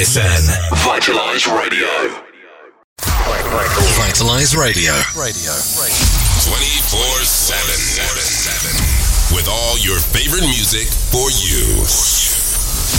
Listen. Vitalize Radio. Vitalize Radio. 24/7. With all your favorite music for you.